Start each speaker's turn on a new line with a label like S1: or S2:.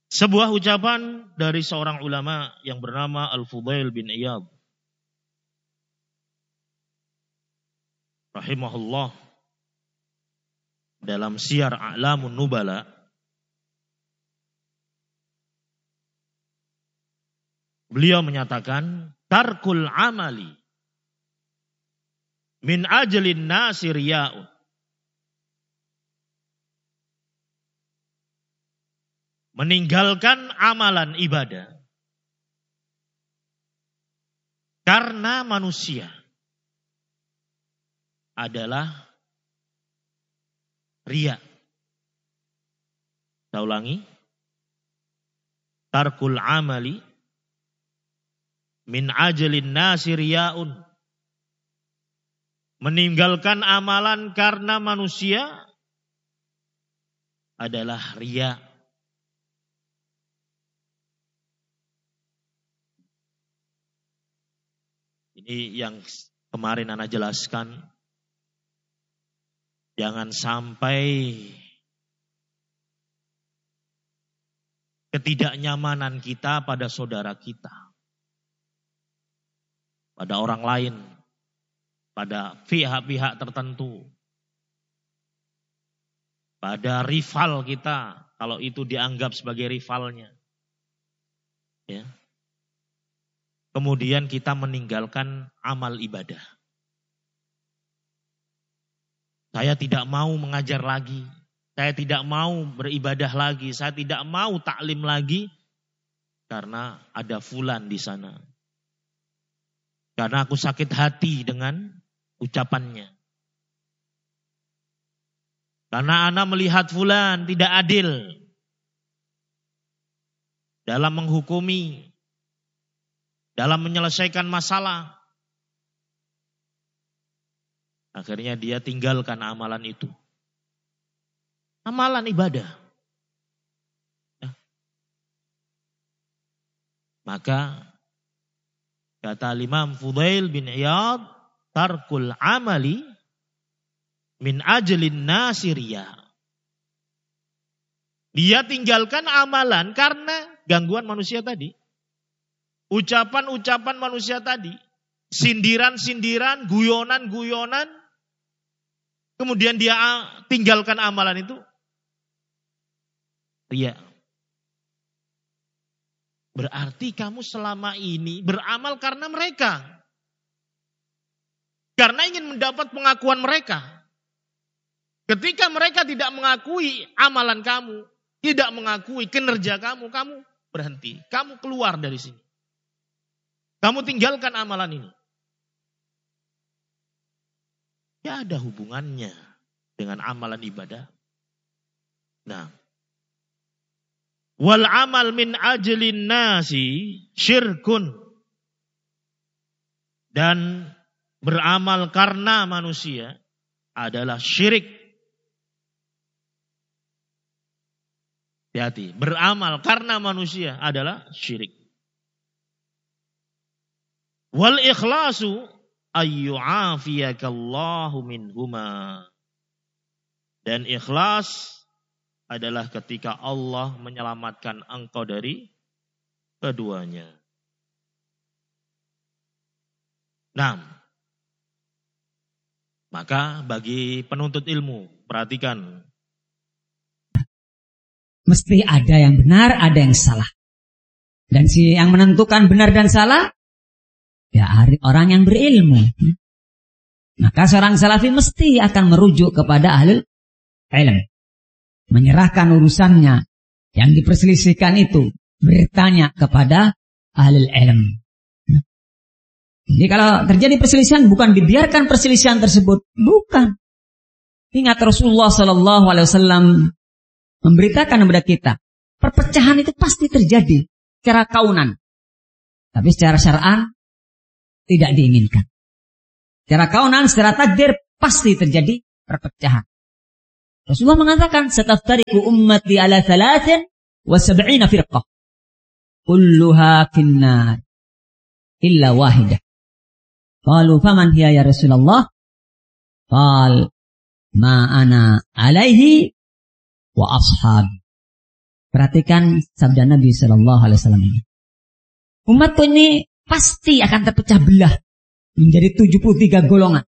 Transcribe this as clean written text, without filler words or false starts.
S1: Sebuah ucapan dari seorang ulama yang bernama Al-Fudail bin Iyad rahimahullah dalam Syiar A'lamun Nubala. Beliau menyatakan, tarkul amali min ajlin nasi riya'un. Meninggalkan amalan ibadah karena manusia adalah riya. Saya ulangi. Tarkul amali min ajlin nasi riya'un. Meninggalkan amalan karena manusia adalah riya. Ini yang kemarin Ana jelaskan. Jangan sampai ketidaknyamanan kita pada saudara kita, pada orang lain, pada pihak-pihak tertentu, pada rival kita, kalau itu dianggap sebagai rivalnya. Ya. Kemudian kita meninggalkan amal ibadah. Saya tidak mau mengajar lagi. Saya tidak mau beribadah lagi. Saya tidak mau taklim lagi. Karena ada fulan di sana. Karena aku sakit hati dengan ucapannya. Karena ana melihat fulan tidak adil dalam menghukumi, dalam menyelesaikan masalah. Akhirnya dia tinggalkan amalan itu. Amalan ibadah. Ya. Maka kata Imam Fudail bin Iyad, tarkul amali min ajlin nasiriya. Dia tinggalkan amalan karena gangguan manusia tadi. Ucapan-ucapan manusia tadi. Sindiran-sindiran, guyonan-guyonan. Kemudian dia tinggalkan amalan itu. Riya. Berarti kamu selama ini beramal karena mereka. Karena ingin mendapat pengakuan mereka. Ketika mereka tidak mengakui amalan kamu, tidak mengakui kinerja kamu, kamu berhenti. Kamu keluar dari sini. Kamu tinggalkan amalan ini. Ya ada hubungannya dengan amalan ibadah. Nah. Wal amal min ajlin nasi syirkun. Dan beramal karena manusia adalah syirik. Hati-hati. Beramal karena manusia adalah syirik. Wal ikhlasu ayyu'afiyakallahu minhuma. Dan ikhlas adalah ketika Allah menyelamatkan engkau dari keduanya. Nah, maka bagi penuntut ilmu, perhatikan.
S2: Mesti ada yang benar, ada yang salah. Dan si yang menentukan benar dan salah, ya orang yang berilmu. Maka seorang salafi mesti akan merujuk kepada ahlul ilm. Menyerahkan urusannya yang diperselisihkan itu. Bertanya kepada ahlul ilm. Jadi kalau terjadi perselisihan, bukan dibiarkan perselisihan tersebut. Bukan. Ingat Rasulullah SAW memberitakan kepada kita. Perpecahan itu pasti terjadi secara kaunan. Tapi secara syar'an tidak diinginkan. Secara kaunan, secara takdir pasti terjadi perpecahan. Rasulullah mengatakan, "Sataftariqu ummati ala 73 firqah. Kulluha finnar illa wahidah." Qalu faman hiya ya Rasulullah? Qal ma ana alaihi wa ashab. Perhatikan sabda Nabi Shallallahu Alaihi Wasallam ini. Umatku ini pasti akan terpecah belah menjadi 73 golongan.